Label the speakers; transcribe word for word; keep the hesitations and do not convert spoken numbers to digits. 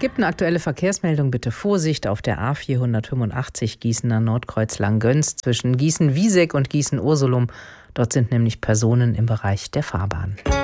Speaker 1: gibt eine aktuelle Verkehrsmeldung. Bitte Vorsicht auf der A vierhundertfünfundachtzig Gießener Nordkreuz Langgöns zwischen Gießen-Wieseck und Gießen-Ursulum. Dort sind nämlich Personen im Bereich der Fahrbahn.